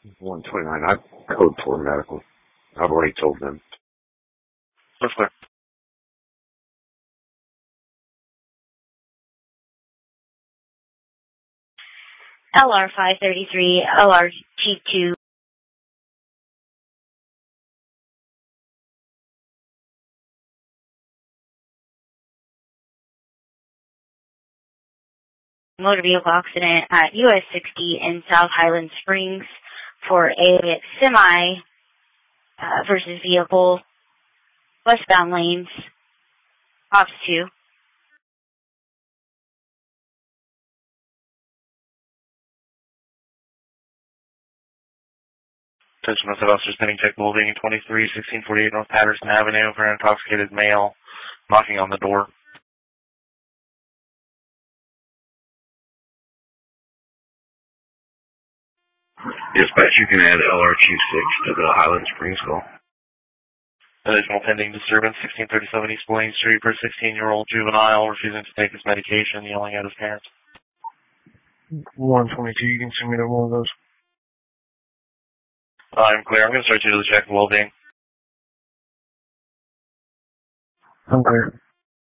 129. I code for medical. I've already told them. That's clear. LR 533, LR T2. Motor vehicle accident at US 60 in South Highland Springs for a semi versus vehicle, westbound lanes, ops 2. Attention method officers pending check building 1648 North Patterson Avenue for an intoxicated male knocking on the door. Dispatch, you can add LR Chief 6 to the Highland Springs call. Additional pending disturbance 1637 East Blaine Street for a 16-year-old juvenile refusing to take his medication, yelling at his parents. 122, you can send me to one of those. I'm clear. I'm going to start you to the check of well-being. I'm clear.